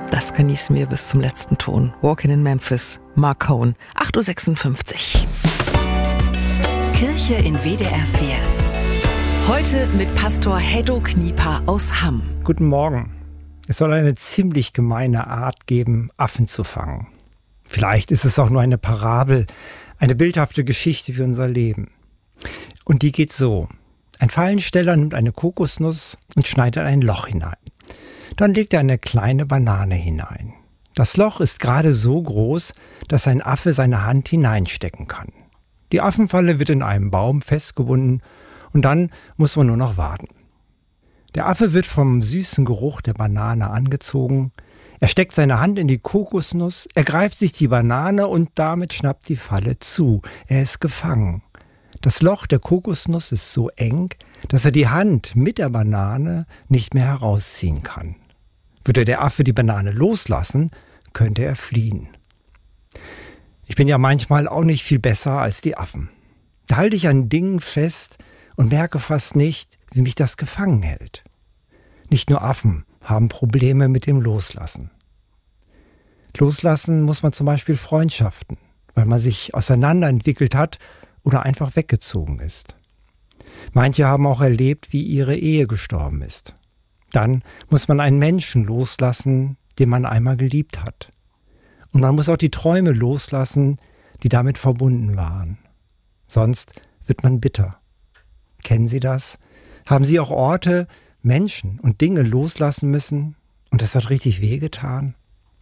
Das genießen wir bis zum letzten Ton. Walking in Memphis, Mark Cohn, 8.56 Uhr. Kirche in WDR 4. Heute mit Pastor Heddo Knieper aus Hamm. Guten Morgen. Es soll eine ziemlich gemeine Art geben, Affen zu fangen. Vielleicht ist es auch nur eine Parabel, eine bildhafte Geschichte für unser Leben. Und die geht so. Ein Fallensteller nimmt eine Kokosnuss und schneidet ein Loch hinein. Dann legt er eine kleine Banane hinein. Das Loch ist gerade so groß, dass ein Affe seine Hand hineinstecken kann. Die Affenfalle wird in einem Baum festgebunden und dann muss man nur noch warten. Der Affe wird vom süßen Geruch der Banane angezogen. Er steckt seine Hand in die Kokosnuss, ergreift sich die Banane und damit schnappt die Falle zu. Er ist gefangen. Das Loch der Kokosnuss ist so eng, dass er die Hand mit der Banane nicht mehr herausziehen kann. Würde der Affe die Banane loslassen, könnte er fliehen. Ich bin ja manchmal auch nicht viel besser als die Affen. Da halte ich an Dingen fest und merke fast nicht, wie mich das gefangen hält. Nicht nur Affen haben Probleme mit dem Loslassen. Loslassen muss man zum Beispiel Freundschaften, weil man sich auseinanderentwickelt hat oder einfach weggezogen ist. Manche haben auch erlebt, wie ihre Ehe gestorben ist. Dann muss man einen Menschen loslassen, den man einmal geliebt hat. Und man muss auch die Träume loslassen, die damit verbunden waren. Sonst wird man bitter. Kennen Sie das? Haben Sie auch Orte, Menschen und Dinge loslassen müssen und das hat richtig wehgetan?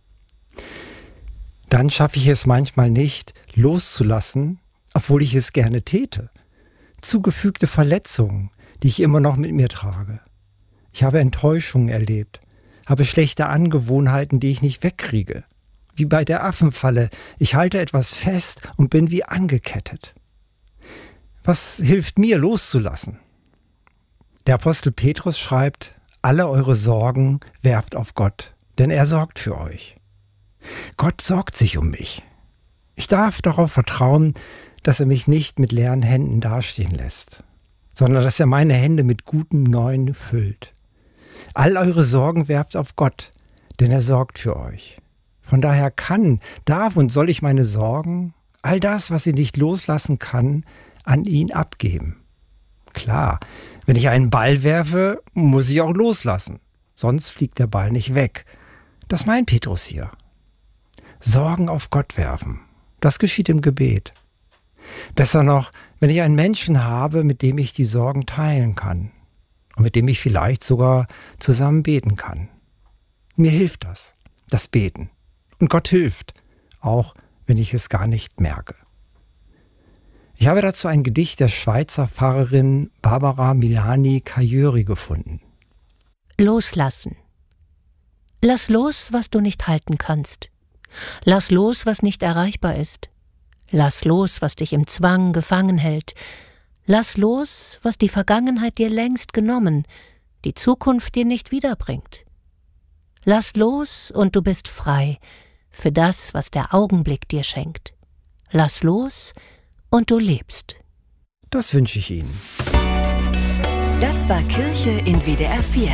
Dann schaffe ich es manchmal nicht, loszulassen, obwohl ich es gerne täte. Zugefügte Verletzungen, die ich immer noch mit mir trage. Ich habe Enttäuschungen erlebt, habe schlechte Angewohnheiten, die ich nicht wegkriege. Wie bei der Affenfalle, ich halte etwas fest und bin wie angekettet. Was hilft mir, loszulassen? Der Apostel Petrus schreibt, alle eure Sorgen werft auf Gott, denn er sorgt für euch. Gott sorgt sich um mich. Ich darf darauf vertrauen, dass er mich nicht mit leeren Händen dastehen lässt, sondern dass er meine Hände mit gutem Neuen füllt. All eure Sorgen werft auf Gott, denn er sorgt für euch. Von daher kann, darf und soll ich meine Sorgen, all das, was ich nicht loslassen kann, an ihn abgeben. Klar, wenn ich einen Ball werfe, muss ich auch loslassen, sonst fliegt der Ball nicht weg. Das meint Petrus hier. Sorgen auf Gott werfen, das geschieht im Gebet. Besser noch, wenn ich einen Menschen habe, mit dem ich die Sorgen teilen kann und mit dem ich vielleicht sogar zusammen beten kann. Mir hilft das Beten. Und Gott hilft, auch wenn ich es gar nicht merke. Ich habe dazu ein Gedicht der Schweizer Pfarrerin Barbara Milani Cajori gefunden. Loslassen. Lass los, was du nicht halten kannst. Lass los, was nicht erreichbar ist. Lass los, was dich im Zwang gefangen hält. Lass los, was die Vergangenheit dir längst genommen, die Zukunft dir nicht wiederbringt. Lass los und du bist frei für das, was der Augenblick dir schenkt. Lass los und du lebst. Das wünsche ich Ihnen. Das war Kirche in WDR 4.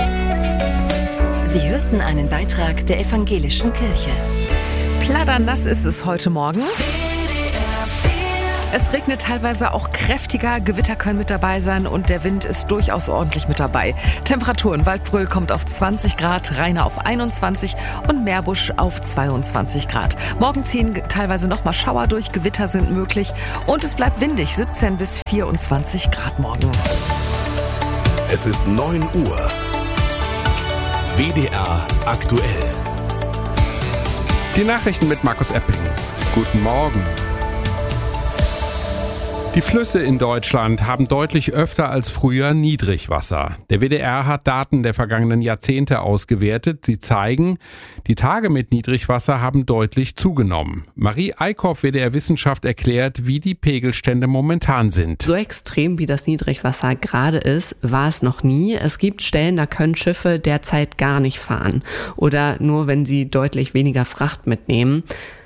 Sie hörten einen Beitrag der Evangelischen Kirche. Pladanas ist es heute Morgen. Es regnet teilweise auch kräftiger, Gewitter können mit dabei sein und der Wind ist durchaus ordentlich mit dabei. Temperaturen: Waldbröl kommt auf 20 Grad, Rheine auf 21 und Meerbusch auf 22 Grad. Morgen ziehen teilweise nochmal Schauer durch, Gewitter sind möglich und es bleibt windig, 17 bis 24 Grad morgen. Es ist 9 Uhr. WDR aktuell. Die Nachrichten mit Markus Epping. Guten Morgen. Die Flüsse in Deutschland haben deutlich öfter als früher Niedrigwasser. Der WDR hat Daten der vergangenen Jahrzehnte ausgewertet. Sie zeigen, die Tage mit Niedrigwasser haben deutlich zugenommen. Marie Eickhoff, WDR Wissenschaft, erklärt, wie die Pegelstände momentan sind. So extrem wie das Niedrigwasser gerade ist, war es noch nie. Es gibt Stellen, da können Schiffe derzeit gar nicht fahren oder nur, wenn sie deutlich weniger Fracht mitnehmen.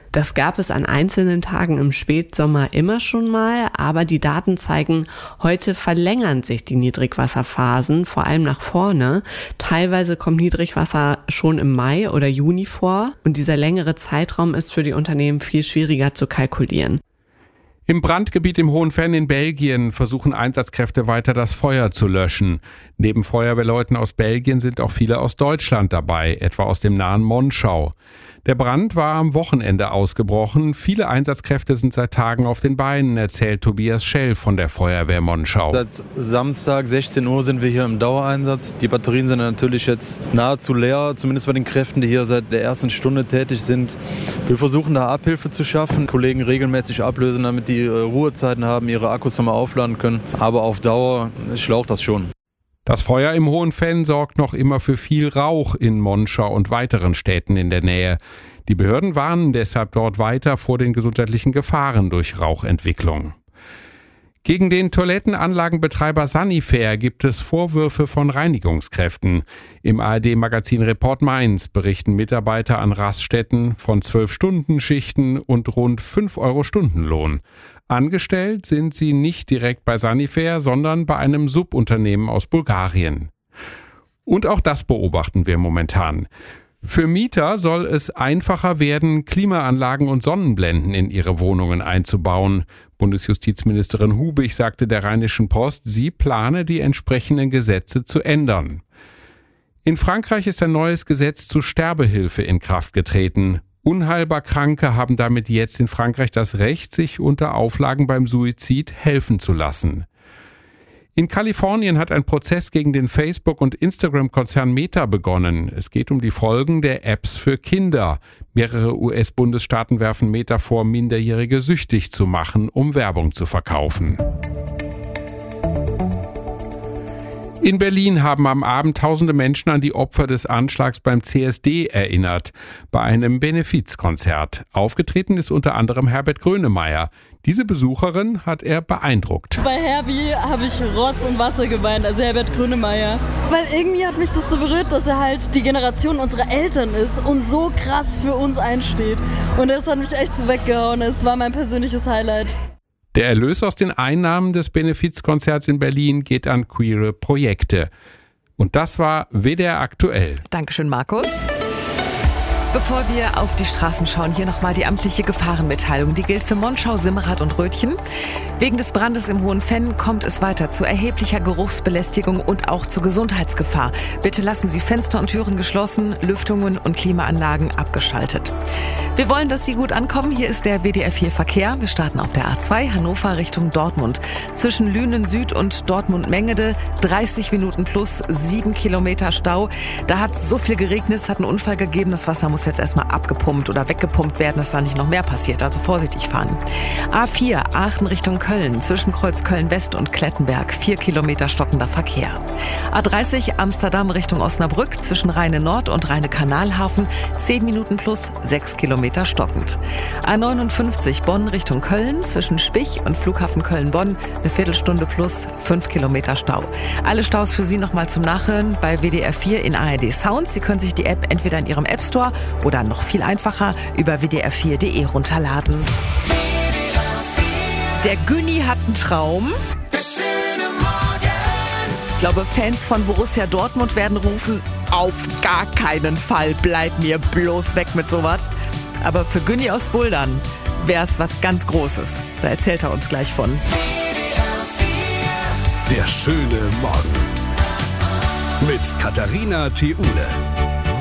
Das gab es an einzelnen Tagen im Spätsommer immer schon mal, aber die Daten zeigen, heute verlängern sich die Niedrigwasserphasen, vor allem nach vorne. Teilweise kommt Niedrigwasser schon im Mai oder Juni vor und dieser längere Zeitraum ist für die Unternehmen viel schwieriger zu kalkulieren. Im Brandgebiet im Hohenfenn in Belgien versuchen Einsatzkräfte weiter das Feuer zu löschen. Neben Feuerwehrleuten aus Belgien sind auch viele aus Deutschland dabei, etwa aus dem nahen Monschau. Der Brand war am Wochenende ausgebrochen. Viele Einsatzkräfte sind seit Tagen auf den Beinen, erzählt Tobias Schell von der Feuerwehr Monschau. Seit Samstag 16 Uhr sind wir hier im Dauereinsatz. Die Batterien sind natürlich jetzt nahezu leer, zumindest bei den Kräften, die hier seit der ersten Stunde tätig sind. Wir versuchen da Abhilfe zu schaffen, Kollegen regelmäßig ablösen, damit die Ruhezeiten haben, ihre Akkus nochmal aufladen können. Aber auf Dauer schlaucht das schon. Das Feuer im Hohenfenn sorgt noch immer für viel Rauch in Monschau und weiteren Städten in der Nähe. Die Behörden warnen deshalb dort weiter vor den gesundheitlichen Gefahren durch Rauchentwicklung. Gegen den Toilettenanlagenbetreiber Sanifair gibt es Vorwürfe von Reinigungskräften. Im ARD-Magazin Report Mainz berichten Mitarbeiter an Raststätten von 12-Stunden-Schichten und rund 5 € Stundenlohn. Angestellt sind sie nicht direkt bei Sanifair, sondern bei einem Subunternehmen aus Bulgarien. Und auch das beobachten wir momentan. Für Mieter soll es einfacher werden, Klimaanlagen und Sonnenblenden in ihre Wohnungen einzubauen. Bundesjustizministerin Hubig sagte der Rheinischen Post, sie plane, die entsprechenden Gesetze zu ändern. In Frankreich ist ein neues Gesetz zur Sterbehilfe in Kraft getreten. Unheilbar Kranke haben damit jetzt in Frankreich das Recht, sich unter Auflagen beim Suizid helfen zu lassen. In Kalifornien hat ein Prozess gegen den Facebook- und Instagram-Konzern Meta begonnen. Es geht um die Folgen der Apps für Kinder. Mehrere US-Bundesstaaten werfen Meta vor, Minderjährige süchtig zu machen, um Werbung zu verkaufen. In Berlin haben am Abend tausende Menschen an die Opfer des Anschlags beim CSD erinnert, bei einem Benefizkonzert. Aufgetreten ist unter anderem Herbert Grönemeyer. Diese Besucherin hat er beeindruckt. Bei Herbie habe ich Rotz und Wasser geweint, also Herbert Grönemeyer. Weil irgendwie hat mich das so berührt, dass er halt die Generation unserer Eltern ist und so krass für uns einsteht. Und das hat mich echt so weggehauen. Es war mein persönliches Highlight. Der Erlös aus den Einnahmen des Benefizkonzerts in Berlin geht an queere Projekte. Und das war WDR aktuell. Dankeschön, Markus. Bevor wir auf die Straßen schauen, hier nochmal die amtliche Gefahrenmitteilung. Die gilt für Monschau, Simmerath und Rötchen. Wegen des Brandes im Hohenfenn kommt es weiter zu erheblicher Geruchsbelästigung und auch zu Gesundheitsgefahr. Bitte lassen Sie Fenster und Türen geschlossen, Lüftungen und Klimaanlagen abgeschaltet. Wir wollen, dass Sie gut ankommen. Hier ist der WDR 4 Verkehr. Wir starten auf der A2 Hannover Richtung Dortmund. Zwischen Lünen Süd und Dortmund-Mengede 30 Minuten plus 7 Kilometer Stau. Da hat es so viel geregnet, es hat einen Unfall gegeben. Das Wasser muss jetzt erstmal abgepumpt oder weggepumpt werden, dass da nicht noch mehr passiert. Also vorsichtig fahren. A4 Aachen Richtung Köln. Zwischen Kreuz Köln-West und Klettenberg 4 Kilometer stockender Verkehr. A30 Amsterdam Richtung Osnabrück. Zwischen Rheine-Nord und Rheine-Kanalhafen 10 Minuten plus 6 Kilometer stockend. A59 Bonn Richtung Köln. Zwischen Spich und Flughafen Köln-Bonn eine Viertelstunde plus 5 Kilometer Stau. Alle Staus für Sie nochmal zum Nachhören bei WDR 4 in ARD Sound. Sie können sich die App entweder in Ihrem App Store oder noch viel einfacher über wdr4.de runterladen. Der Günni hat einen Traum. Ich glaube, Fans von Borussia Dortmund werden rufen, auf gar keinen Fall, bleib mir bloß weg mit sowas. Aber für Günni aus Buldern wäre es was ganz Großes. Da erzählt er uns gleich von. Der schöne Morgen mit Katharina Theule.